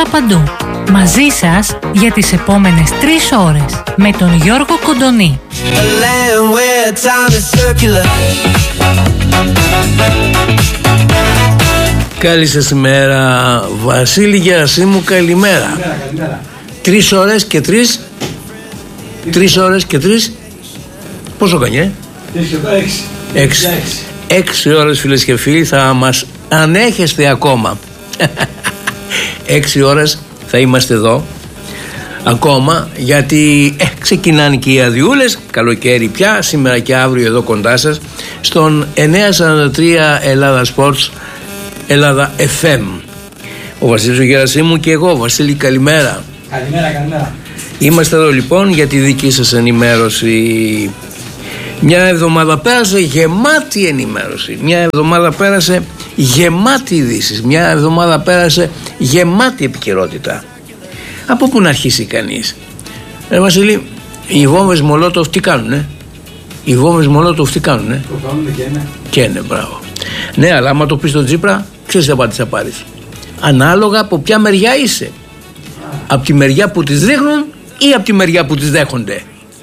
παντού. Μαζί σας για τις επόμενες 3 ώρες με τον Γιώργο Κοντονή. Καλή σας ημέρα, Βασίλη Γερασίμου, καλημέρα. 3 ώρες και 3. 3 ώρες και 3. Πόσο κάνει, 6 ώρες, φίλες και φίλοι, θα μας ανέχεστε ακόμα. 6 ώρες θα είμαστε εδώ ακόμα, γιατί ξεκινάνε και οι αδειούλες. Καλοκαίρι πια, σήμερα και αύριο εδώ κοντά σας στον 943 Ελλάδα Sports, Ελλάδα FM. Ο Βασίλης ο Γερασίμου και εγώ. Βασίλη, καλημέρα. Καλημέρα. Είμαστε εδώ λοιπόν για τη δική σας ενημέρωση. Μια εβδομάδα πέρασε γεμάτη ενημέρωση. Μια εβδομάδα πέρασε γεμάτη ειδήσεις. Μια εβδομάδα πέρασε γεμάτη επικαιρότητα. Από πού να αρχίσει κανείς? Βασίλη, οι βόμβες Μολότοφ τι κάνουνε? Οι βόμβες Μολότοφ τι κάνουνε? Το κάνουνε και ναι, μπράβο. Ναι, αλλά άμα το πεις στον Τσίπρα, ξέρεις τι απάντηση θα πάρεις? Ανάλογα από ποια μεριά είσαι. Από τη μεριά που τις ρίχνουν ή από τη μεριά που τις δέχονται.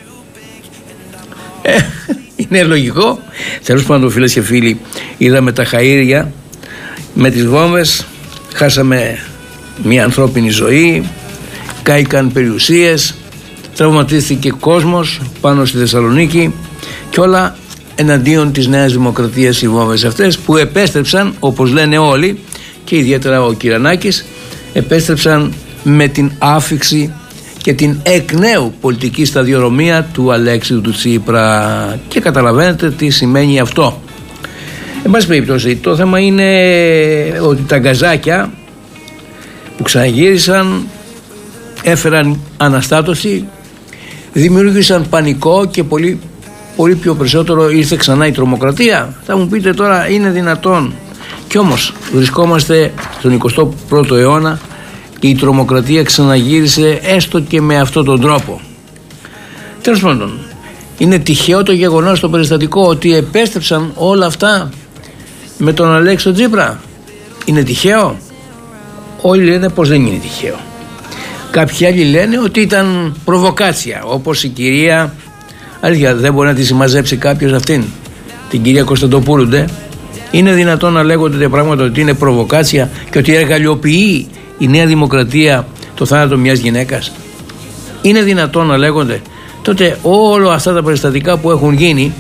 Είναι λογικό. Τέλος πάντων, φίλες και φίλοι, είδαμε τα χαΐρια με τις βόμβες. Χάσαμε μια ανθρώπινη ζωή, κάηκαν περιουσίες, τραυματίστηκε κόσμος πάνω στη Θεσσαλονίκη και όλα εναντίον της Νέας Δημοκρατίας οι βόμβες αυτές, που επέστρεψαν, όπως λένε όλοι και ιδιαίτερα ο Κυρανάκης, επέστρεψαν με την άφιξη και την εκ νέου πολιτική σταδιοδρομία του Αλέξη του Τσίπρα. Και καταλαβαίνετε τι σημαίνει αυτό. Εν πάση περιπτώσει, το θέμα είναι ότι τα γκαζάκια που ξαναγύρισαν έφεραν αναστάτωση, δημιούργησαν πανικό και πολύ πιο περισσότερο ήρθε ξανά η τρομοκρατία. Θα μου πείτε τώρα, είναι δυνατόν? Κι όμως βρισκόμαστε στον 21ο αιώνα και η τρομοκρατία ξαναγύρισε, έστω και με αυτόν τον τρόπο. Τέλος πάντων, είναι τυχαίο το γεγονός, το περιστατικό, ότι επέστρεψαν όλα αυτά με τον Αλέξη Τσίπρα? Είναι τυχαίο? Όλοι λένε πως δεν είναι τυχαίο. Κάποιοι άλλοι λένε ότι ήταν προβοκάτσια, όπως η κυρία, αλήθεια, δεν μπορεί να τη συμμαζέψει κάποιος αυτήν, την κυρία Κωνσταντοπούλου, ντε? Είναι δυνατόν να λέγονται τα πράγματα ότι είναι προβοκάτσια και ότι εργαλειοποιεί η Νέα Δημοκρατία το θάνατο μιας γυναίκας? Είναι δυνατόν να λέγονται? Τότε όλα αυτά τα περιστατικά που έχουν γίνει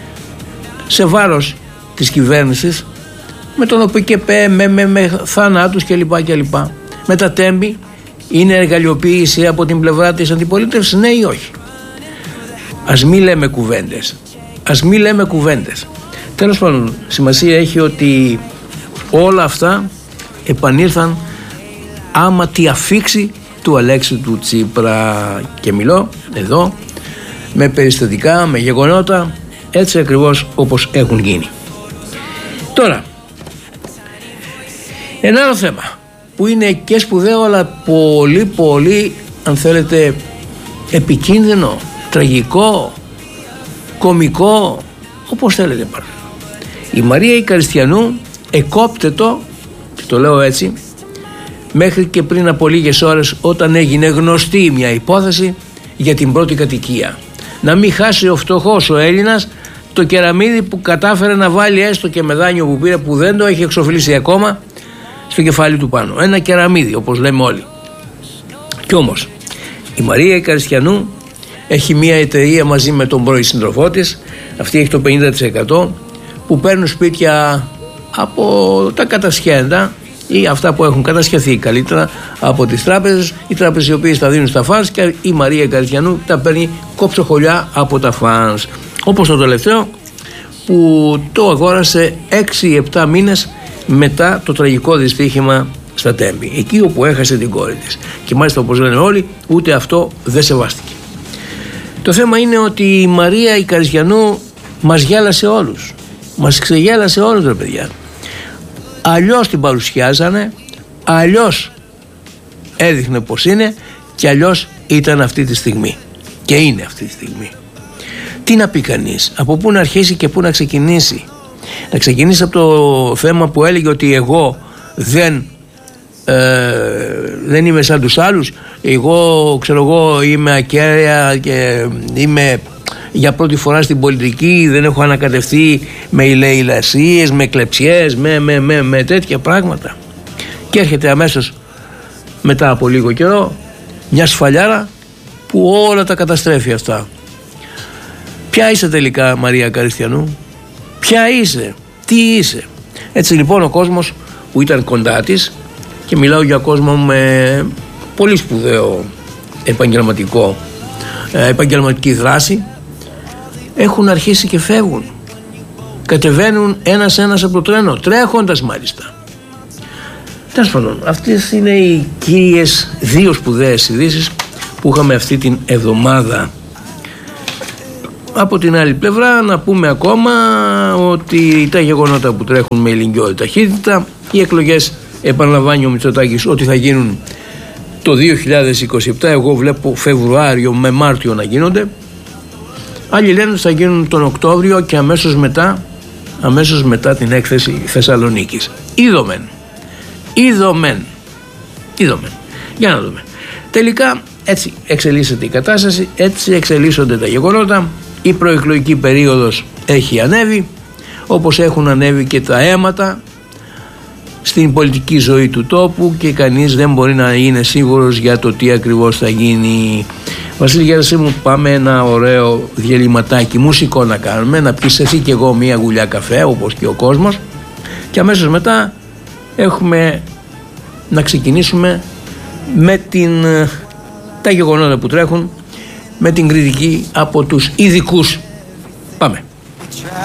σε βάρος της κυβέρνησης, με τον ΟΠΚΠ, με θανάτους κλπ. Με τα τέμπη, είναι εργαλειοποίηση από την πλευρά της αντιπολίτευσης, ναι ή όχι? Ας μην λέμε κουβέντες. Τέλος πάντων, σημασία έχει ότι όλα αυτά επανήλθαν άμα τη αφήξη του Αλέξη του Τσίπρα. Και μιλώ εδώ με περιστατικά, με γεγονότα, έτσι ακριβώς όπως έχουν γίνει. Τώρα, ένα άλλο θέμα που είναι και σπουδαίο, αλλά πολύ, αν θέλετε, επικίνδυνο, τραγικό, κωμικό, όπως θέλετε πάρτε. Η Μαρία Ικαριστιανού εκόπτετο, και το λέω έτσι, μέχρι και πριν από λίγες ώρες, όταν έγινε γνωστή μια υπόθεση για την πρώτη κατοικία. Να μην χάσει ο φτωχός ο Έλληνας το κεραμίδι που κατάφερε να βάλει, έστω και με δάνειο που πήρε, που δεν το έχει εξοφλήσει ακόμα, στο κεφάλι του πάνω. Ένα κεραμίδι, όπως λέμε όλοι. Κι όμως η Μαρία Ικαριστιανού έχει μια εταιρεία μαζί με τον πρώην σύντροφό της. Αυτή έχει το 50%, που παίρνουν σπίτια από τα κατασχέντα ή αυτά που έχουν κατασχεθεί καλύτερα από τις τράπεζες. Οι τράπεζες οι οποίες τα δίνουν στα φανς και η Μαρία Ικαριστιανού τα παίρνει κόψοχολιά από τα φανς. Όπως το τελευταίο που το αγόρασε 6-7 μήνες μετά το τραγικό δυστύχημα στα Τέμπη, εκεί όπου έχασε την κόρη της. Και μάλιστα, όπως λένε όλοι, ούτε αυτό δεν σεβάστηκε. Το θέμα είναι ότι η Μαρία Ικαριστιανού μας γέλασε όλους. Μας ξεγέλασε όλους, ρε παιδιά. Αλλιώς την παρουσιάζανε, αλλιώς έδειχνε πως είναι και αλλιώς ήταν αυτή τη στιγμή. Και είναι αυτή τη στιγμή. Τι να πει κανείς, από πού να αρχίσει και πού να ξεκινήσει? Να ξεκινήσει από το θέμα που έλεγε ότι εγώ δεν δεν είμαι σαν τους άλλους, εγώ ξέρω εγώ είμαι ακέραια και είμαι για πρώτη φορά στην πολιτική, δεν έχω ανακατευθεί με ηλεηλασίες, με κλεψιές, με τέτοια πράγματα. Και έρχεται αμέσως μετά από λίγο καιρό μια σφαλιάρα που όλα τα καταστρέφει αυτά. Ποια είσαι τελικά, Μαρία Καριστιανού? Ποια είσαι? Τι είσαι? Έτσι λοιπόν ο κόσμος που ήταν κοντά της, και μιλάω για κόσμο με πολύ σπουδαίο επαγγελματική δράση, έχουν αρχίσει και φεύγουν. Κατεβαίνουν ένας από το τρένο, τρέχοντας μάλιστα. Τέλος πάντων, αυτές είναι οι κύριες δύο σπουδαίες ειδήσεις που είχαμε αυτή την εβδομάδα. Από την άλλη πλευρά να πούμε ακόμα ότι τα γεγονότα που τρέχουν με ηλικιώδη ταχύτητα, οι εκλογές, επαναλαμβάνει ο Μητσοτάκης ότι θα γίνουν το 2027, εγώ βλέπω Φεβρουάριο με Μάρτιο να γίνονται. Άλλοι λένε ότι θα γίνουν τον Οκτώβριο και αμέσως μετά την έκθεση Θεσσαλονίκης. Είδομεν. Για να δούμε. Τελικά έτσι εξελίσσεται η κατάσταση, έτσι εξελίσσονται τα γεγονότα. Η προεκλογική περίοδος έχει ανέβει, όπως έχουν ανέβει και τα αίματα στην πολιτική ζωή του τόπου, και κανείς δεν μπορεί να είναι σίγουρος για το τι ακριβώς θα γίνει. Βασίλη, γέρασέ μου, πάμε ένα ωραίο διαλυματάκι μουσικό να κάνουμε, να πιει και εγώ μία γουλιά καφέ όπως και ο κόσμος, και αμέσως μετά έχουμε να ξεκινήσουμε με τα γεγονότα που τρέχουν, με την κριτική από τους ειδικούς. Πάμε.